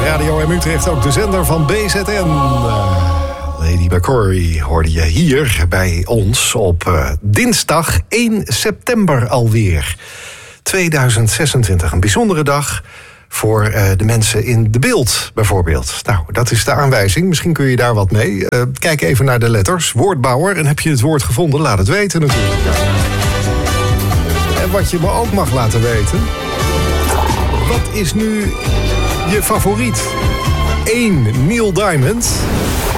Radio M Utrecht, ook de zender van BZN. Lady McCrory hoorde je hier bij ons op dinsdag 1 september alweer. 2026, een bijzondere dag voor de mensen in de beeld bijvoorbeeld. Nou, dat is de aanwijzing. Misschien kun je daar wat mee. Kijk even naar de letters. Woordbouwer. En heb je het woord gevonden? Laat het weten natuurlijk. En wat je me ook mag laten weten. Wat is nu je favoriet? 1. Neil Diamond.